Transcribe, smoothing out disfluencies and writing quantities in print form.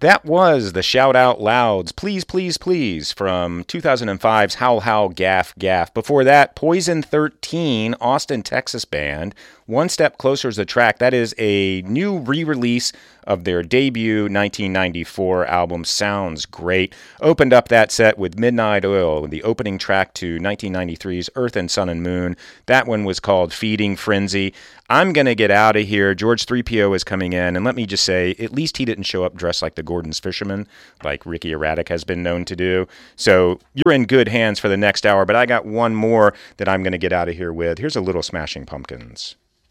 That was the Shout Out Louds, Please, Please, Please from 2005's Howl, Howl, Gaff, Gaff. Before that, Poison 13, Austin, Texas band. One Step Closer is the track. That is a new re-release of their debut 1994 album, Sounds Great. Opened up that set with Midnight Oil, the opening track to 1993's Earth and Sun and Moon. That one was called Feeding Frenzy. I'm going to get out of here. George 3PO is coming in, and let me just say, at least he didn't show up dressed like the Gordon's Fisherman, like Ricky Erratic has been known to do. So you're in good hands for the next hour, but I got one more that I'm going to get out of here with. Here's a little Smashing Pumpkins.